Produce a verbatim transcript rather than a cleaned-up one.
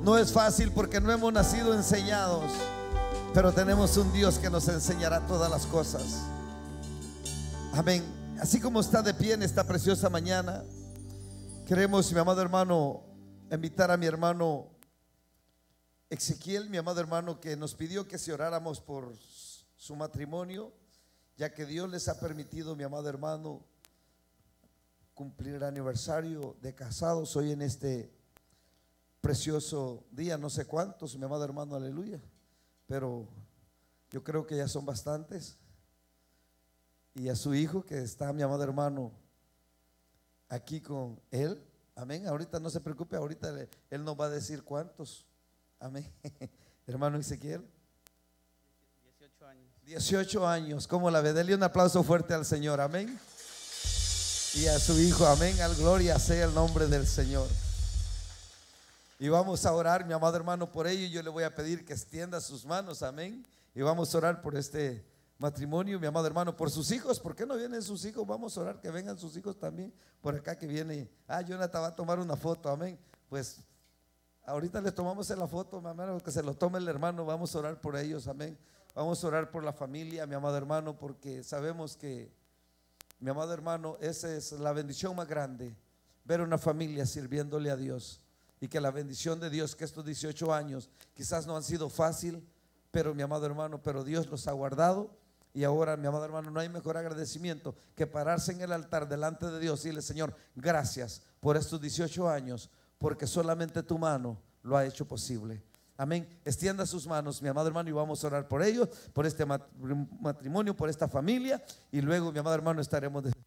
No es fácil porque no hemos nacido enseñados, pero tenemos un Dios que nos enseñará todas las cosas. Amén. Así como está de pie en esta preciosa mañana, queremos, mi amado hermano, invitar a mi hermano Ezequiel, mi amado hermano, que nos pidió que si oráramos por su matrimonio, ya que Dios les ha permitido, mi amado hermano, cumplir el aniversario de casados hoy en este precioso día. No sé cuántos, mi amado hermano, aleluya, pero yo creo que ya son bastantes. Y a su hijo que está, mi amado hermano, aquí con él, amén. Ahorita no se preocupe, ahorita él nos va a decir cuántos, amén. Hermano Ezequiel, dieciocho años. dieciocho años, ¿cómo la ve? Dele un aplauso fuerte al Señor, amén. Y a su hijo, amén, al gloria sea el nombre del Señor. Y vamos a orar, mi amado hermano, por ello. Yo le voy a pedir que extienda sus manos, amén. Y vamos a orar por este matrimonio, mi amado hermano, por sus hijos. ¿Por qué no vienen sus hijos? Vamos a orar que vengan sus hijos también. Por acá que viene, ah, Jonathan va a tomar una foto, amén. Pues ahorita les tomamos la foto, mi hermano, que se lo tome el hermano. Vamos a orar por ellos, amén. Vamos a orar por la familia, mi amado hermano, porque sabemos que, mi amado hermano, esa es la bendición más grande, ver una familia sirviéndole a Dios. Y que la bendición de Dios, que estos dieciocho años quizás no han sido fácil, pero mi amado hermano, pero Dios los ha guardado. Y ahora, mi amado hermano, no hay mejor agradecimiento que pararse en el altar delante de Dios y decirle: Señor, gracias por estos dieciocho años, porque solamente tu mano lo ha hecho posible. Amén. Extienda sus manos, mi amado hermano, y vamos a orar por ellos, por este matrimonio, por esta familia. Y luego, mi amado hermano, estaremos de...